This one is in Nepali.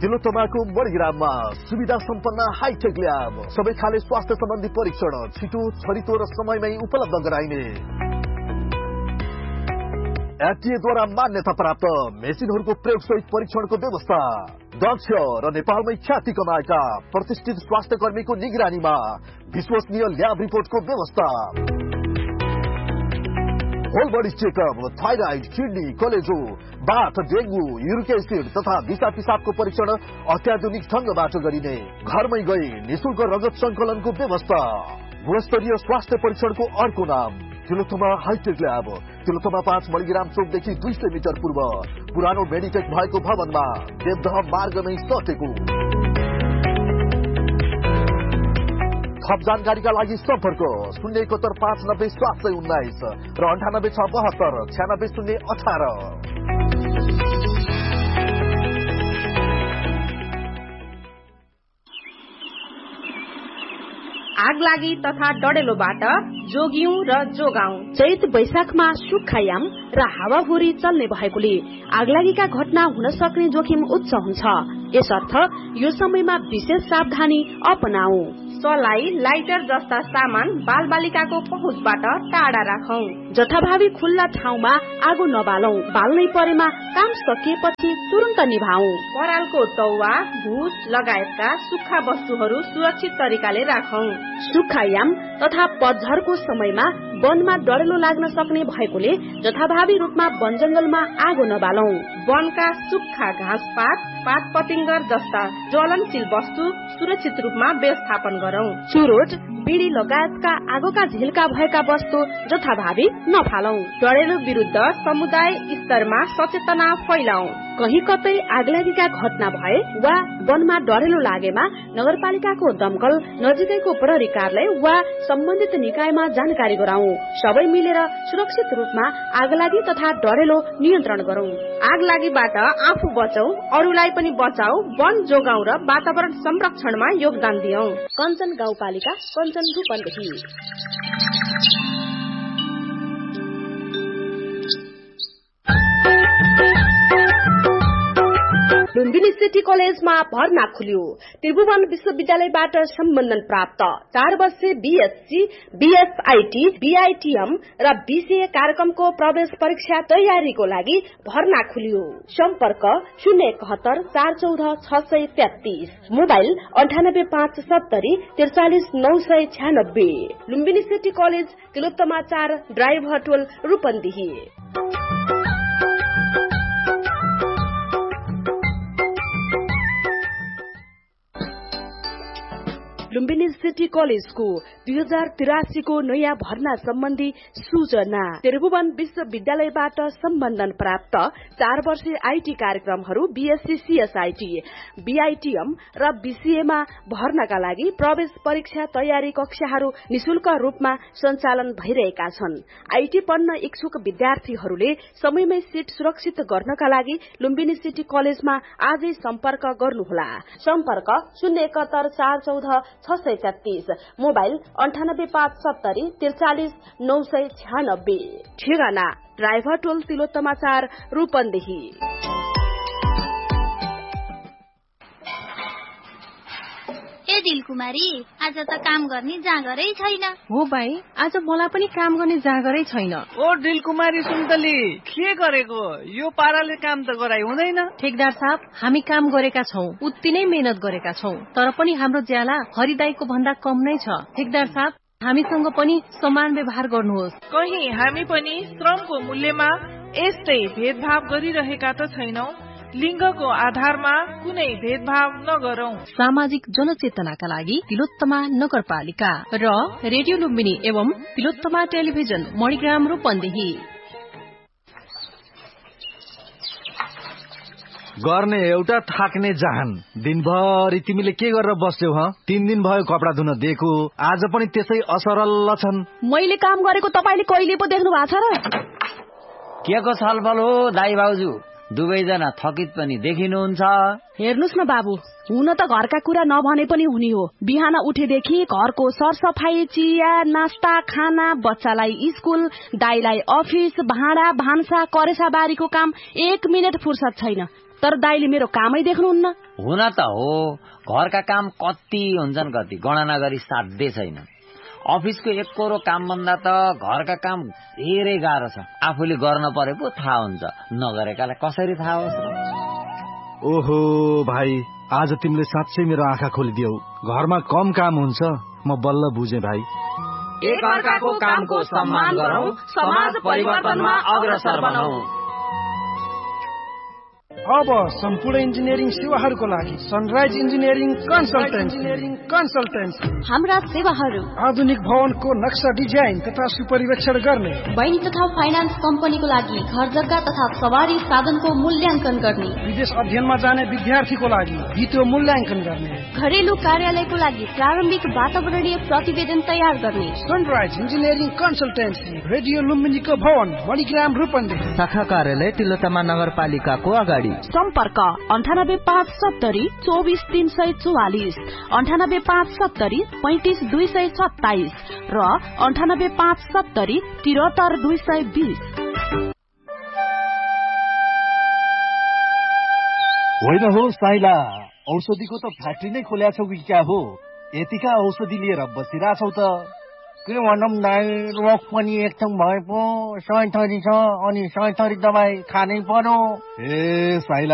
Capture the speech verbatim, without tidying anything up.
तिलोत्तमाको मणिग्राममा सुविधा सम्पन्न हाईटेक ल्याब, सबै खाले स्वास्थ्य सम्बन्धी परीक्षण छिटो छरितो र समयमै उपलब्ध गराइने। एफडीएद्वारा मान्यता प्राप्त मेसिनहरूको प्रयोगसहित परीक्षणको व्यवस्था। दक्ष र नेपालमै ख्याति कमाएका प्रतिष्ठित स्वास्थ्य कर्मीको निगरानीमा विश्वसनीय ल्याब रिपोर्टको व्यवस्था। Whole body checkup, thyroid, kidney, कलेजो, बाथ, डेंगू, यूरिक एसिड तथा दिशा पिसाबको परीक्षण अत्याधुनिक ढंगबाट गरिने। घरमै गई निशुल्क रगत संकलनको व्यवस्था। गुणस्तरीय स्वास्थ्य परीक्षणको अर्को नाम तिलोत्तमा हाईटेक ल्याब। तिलोत्तमा पाँच मणिग्राम चोकदेखि दुई सय मिटर पूर्व पुरानो मेडिटेक भएको भवनमा देवदह मार्गमै सटेको। थप जानकारीका लागि सम्पर्क शून्य एकहत्तर पाँच नब्बे सात सय उन्नाइस र अन्ठानब्बे छ बहत्तर छ्यानब्बे शून्य अठार। आगलागी तथा डडेलोबाट जोगियौं र जोगाउँ। चैत वैशाखमा सुक्खायाम र हावाहुरी चल्ने भएकोले आगलागीका घटना हुन सक्ने जोखिम उच्च हुन्छ। यसर्थ यो समयमा विशेष सावधानी अपनाऊ। सलाई, लाइटर जस्ता सामान बालबालिकाको पहुँचबाट टाढा राखौं। जथाभावी खुल्ला ठाउँमा आगो नबालौं। बाल्नै परेमा काम सकिएपछि तुरन्त निभाऊ। परालको टौवा, भुस लगायतका सुक्खा वस्तुहरू सुरक्षित तरिकाले राखौं। सुक्खायाम तथा पतझरको समयमा वनमा डढेलो लाग्न सक्ने भएकोले जथाभावी रूपमा वन जंगलमा आगो नबालौं। वनका सुक्खा घाँसपात, पात पतिंगर जस्ता ज्वलनशील वस्तु सुरक्षित रूपमा व्यवस्थापन गरौं। चुरोट, बिडी लगायतका आगोका झिल्का भएका वस्तु जथाभावी नफालौं। डढेलो विरुद्ध समुदाय स्तरमा सचेतना फैलाऊ। कहीं कतै आगलागीका घटना भए वा वनमा डढेलो लागेमा नगरपालिकाको दमकल, नजिकैको प्रहरी कार्यालय वा सम्बन्धित निकायमा जानकारी गराऊ। सबै मिलेर सुरक्षित रूपमा आगलागी तथा डढेलो नियन्त्रण गरौं। आगलागीबाट आफू बचौ, अरूलाई पनि बचाऊ, वन जोगाऊ र वातावरण संरक्षणमा योगदान दियौं। कञ्चन गाउँपालिका, कञ्चन रूपन्देही। लुम्बिनी सिटी कलेजमा भर्ना खुल्यो। त्रिभुवन विश्वविद्यालयबाट सम्बन्धन प्राप्त चार वर्षे बीएससी, बीएसआईटी, बीआईटीएम र बीसीए कार्यक्रमको प्रवेश परीक्षा तयारीको लागि भर्ना खुल्यो। सम्पर्क शून्य एकहत्तर चार चौध छ सय तेत्तीस, मोबाइल अन्ठानब्बे पाँच सत्तरी त्रिचालिस नौ सय छ्यानब्बे। लुम्बिनी सिटी कलेज, तिलोत्तमा चार, ड्राइभ हटोल, रूपन्देही। लुम्बिनी सिटी कलेजको दुई हजार तिरासीको नयाँ भर्ना सम्बन्धी सूचना। त्रिभुवन विश्वविद्यालयबाट सम्बन्धन प्राप्त चार वर्षे आईटी कार्यक्रमहरू बीएससी, सीएसआईटी, बीआईटीएम र बीसीएमा भर्नाका लागि प्रवेश परीक्षा तयारी कक्षाहरू निशुल्क रूपमा सञ्चालन भइरहेका छन्। आईटी पढ्न इच्छुक विद्यार्थीहरूले समयमै सीट सुरक्षित गर्नका लागि लुम्बिनी सिटी कलेजमा आजै सम्पर्क गर्नुहोला। सम्पर्क शून्य एकहत्तर चार चौध छ सय तेत्तीस, मोबाइल अन्ठानब्बे पाँच सत्तरी त्रिचालिस नौ सय छ्यानब्बे। ठेगाना ड्राइभर टोल, तिलोत्तमा चार, रूपन्देही। ए दिलकुमारी, आज त काम गर्ने जाँगरै छैन। हो भाइ, आज मलाई पनि काम गर्ने जाँगरै छैन। ओ दिलकुमारी सुन्तली, के गरेको? यो पाराले काम त गराइ हुँदैन। ठेकदार साहब, हामी काम गरेका छौं, उति नै मेहनत गरेका छौं, तर पनि हाम्रो ज्याला हरिदाईको भन्दा कम नै छ। ठेकदार साहब, हामीसँग पनि समान व्यवहार गर्नुहोस्। कहीं हामी पनि श्रमको मूल्यमा यस्तै भेदभाव गरिरहेका त छैनौं। लिङ्गको आधारमा कुनै भेदभाव नगरौं। सामाजिक जनचेतनाका लागि तिलोत्तमा नगरपालिका र रेडियो लुम्बिनी एवं तिलोत्तमा टेलिभिजन मणिग्राम रूपन्देही। गर्ने एउटा, थाक्ने जहान। दिनभरि तिमीले के गरेर बस्यौ? ह तीन दिन भयो कपडा धुन दिएको, आज पनि त्यसै असरल छन्। मैले काम गरेको तपाईले कहिले पो देख्नु भएको छ र? के को छलफल हो दाइ बाउजू? दुवैजना थकित पनि देखिनुहुन्छ। हेर्नुस् न बाबु, हुन त घरका कुरा नभने पनि हुने हो। बिहान उठेदेखि घरको सरसफाई, चिया, नास्ता, खाना, बच्चालाई स्कुल, दाइलाई अफिस, भाँडा भान्सा, करेसा बारीको काम, एक मिनट फुर्सद छैन। तर दाइले मेरो कामै देख्नुहुन्न। हुन त हो, घरका काम कति हुन्छन् कति गणना गरी साध्य छैन। अफिसको एक कोरो काम भन्दा त घरका काम धेरै गाह्रो छ। आफूले गर्न परे पो थाहा हुन्छ, नगरेकालाई कसरी थाहा होस् र। ओहो भाइ, आज तिमीले साँच्चै मेरो आँखा खोलिदियौ। घरमा कम काम हुन्छ, म बल्ल बुझेँ भाइ। एक अर्काको कामको सम्मान गरौँ, समाज परिवर्तनमा अग्रसर बनाऊ। अब सम्पूर्ण इन्जिनियरिङ सेवाहरूको लागि सनराइज इन्जिनियरिङ कन्सल्टेन्सी कन्सल्टेन्सी हाम्रा सेवाहरू आधुनिक भवनको नक्सा डिजाइन तथा सुपरिवेक्षण गर्ने, बैङ्क तथा फाइनान्स कम्पनीको लागि घर जग्गा तथा सवारी साधनको मूल्याङ्कन गर्ने, विदेश अध्ययनमा जाने विद्यार्थीको लागि वित्तीय मूल्याङ्कन गर्ने, घरेलु कार्यालयको लागि प्रारम्भिक वातावरणीय प्रतिवेदन तयार गर्ने। सनराइज इन्जिनियरिङ कन्सल्टेन्सी रेडियो लुम्बिनीको भवन मणिग्राम रूपन्देही, शाखा कार्यालय तिलोत्तमा नगरपालिकाको अगाडि। सम्पर्क अन्ठानब्बे पाँच सत्तरी चौबिस तीन सय चौवालिस, अन्ठानब्बे पाँच सत्तरी पैंतिस दुई सय सत्ताइस र अन्ठानब्बे पाँच सत्तरी त्रिहत्तर दुई सय बीस। होइन हो साइला, औषधिको त फ्याक्ट्री नै खोल्या छौ कि क्या हो? यतिका औषधि लिएर बसिरहेछौ त? के भनौँ दाइ, रोग पनि एकथाङ भए पो सय थरी छ, अनि सय थरी दबाई खानै पर्यो। ए साइला